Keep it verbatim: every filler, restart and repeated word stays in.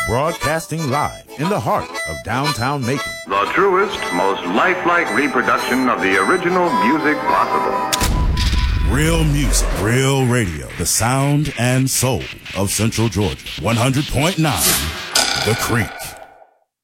broadcasting live in the heart of downtown Macon. The truest, most lifelike reproduction of the original music possible. Real music, real radio, the sound and soul of Central Georgia. one hundred point nine, The Creek.